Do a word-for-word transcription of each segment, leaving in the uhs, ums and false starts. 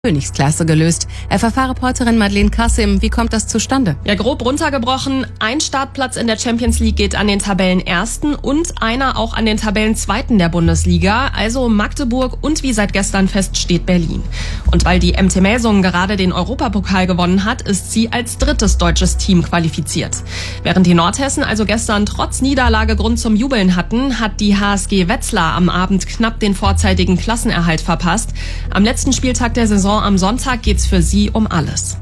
Königsklasse gelöst. F F H-Reporterin Madeleine Kassim, wie kommt das zustande? Ja, grob runtergebrochen, ein Startplatz in der Champions League geht an den Tabellenersten und einer auch an den Tabellenzweiten der Bundesliga, also Magdeburg und wie seit gestern fest steht Berlin. Und weil die M T Melsungen gerade den Europapokal gewonnen hat, ist sie als drittes deutsches Team qualifiziert. Während die Nordhessen also gestern trotz Niederlage Grund zum Jubeln hatten, hat die H S G Wetzlar am Abend knapp den vorzeitigen Klassenerhalt verpasst. Am letzten Spieltag der Saison am Sonntag geht's für sie um alles.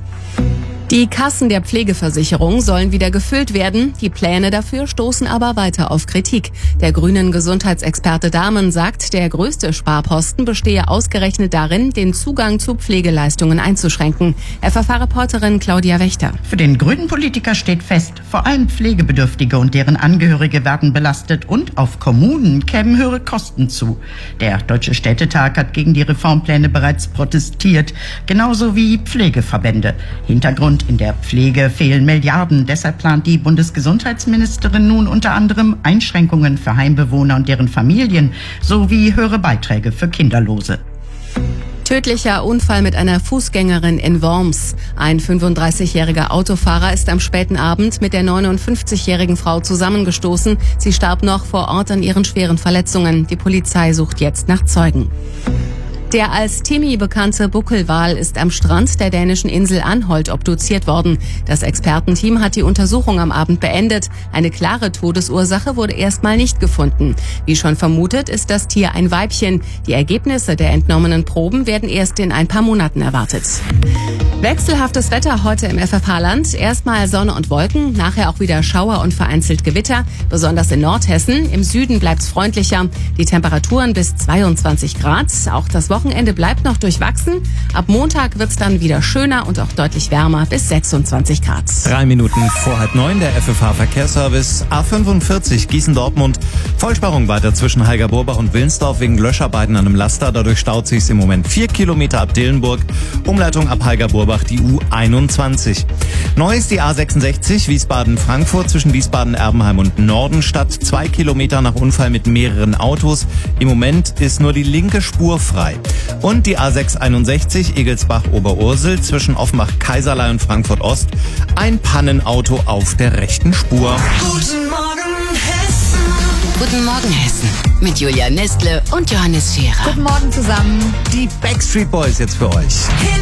Die Kassen der Pflegeversicherung sollen wieder gefüllt werden. Die Pläne dafür stoßen aber weiter auf Kritik. Der grünen Gesundheitsexperte Dahmen sagt, der größte Sparposten bestehe ausgerechnet darin, den Zugang zu Pflegeleistungen einzuschränken. F F H-Reporterin Claudia Wächter. Für den grünen Politiker steht fest, vor allem Pflegebedürftige und deren Angehörige werden belastet und auf Kommunen kämen höhere Kosten zu. Der Deutsche Städtetag hat gegen die Reformpläne bereits protestiert, genauso wie Pflegeverbände. Hintergrund: in der Pflege fehlen Milliarden. Deshalb plant die Bundesgesundheitsministerin nun unter anderem Einschränkungen für Heimbewohner und deren Familien sowie höhere Beiträge für Kinderlose. Tödlicher Unfall mit einer Fußgängerin in Worms. Ein fünfunddreißigjähriger Autofahrer ist am späten Abend mit der neunundfünfzigjährigen Frau zusammengestoßen. Sie starb noch vor Ort an ihren schweren Verletzungen. Die Polizei sucht jetzt nach Zeugen. Der als Timmy bekannte Buckelwal ist am Strand der dänischen Insel Anholt obduziert worden. Das Expertenteam hat die Untersuchung am Abend beendet. Eine klare Todesursache wurde erstmal nicht gefunden. Wie schon vermutet, ist das Tier ein Weibchen. Die Ergebnisse der entnommenen Proben werden erst in ein paar Monaten erwartet. Wechselhaftes Wetter heute im F F H-Land. Erstmal Sonne und Wolken, nachher auch wieder Schauer und vereinzelt Gewitter. Besonders in Nordhessen. Im Süden bleibt's freundlicher. Die Temperaturen bis zweiundzwanzig Grad. Auch das Wochenende bleibt noch durchwachsen. Ab Montag wird's dann wieder schöner und auch deutlich wärmer bis sechsundzwanzig Grad. Drei Minuten vor halb neun, der F F H-Verkehrsservice. A fünfundvierzig Gießen-Dortmund. Vollsperrung weiter zwischen Heiger-Burbach und Wilnsdorf wegen Löscharbeiten an einem Laster. Dadurch staut sich's im Moment vier Kilometer ab Dillenburg. Umleitung ab Heiger-Burbach die U einundzwanzig. Neu ist die A sechsundsechzig Wiesbaden-Frankfurt zwischen Wiesbaden-Erbenheim und Nordenstadt. Zwei Kilometer nach Unfall mit mehreren Autos. Im Moment ist nur die linke Spur frei. Und die A sechshunderteinundsechzig Egelsbach-Oberursel zwischen Offenbach-Kaiserlei und Frankfurt-Ost. Ein Pannenauto auf der rechten Spur. Guten Morgen, Hessen. Guten Morgen, Hessen. Mit Julia Nestle und Johannes Scherer. Guten Morgen zusammen. Die Backstreet Boys jetzt für euch.